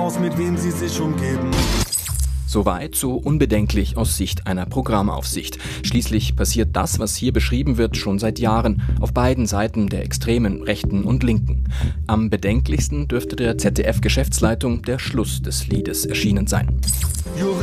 aus, mit wem sie sich umgeben. Soweit so unbedenklich aus Sicht einer Programmaufsicht. Schließlich passiert das, was hier beschrieben wird, schon seit Jahren auf beiden Seiten der extremen Rechten und Linken. Am bedenklichsten dürfte der ZDF-Geschäftsleitung der Schluss des Liedes erschienen sein.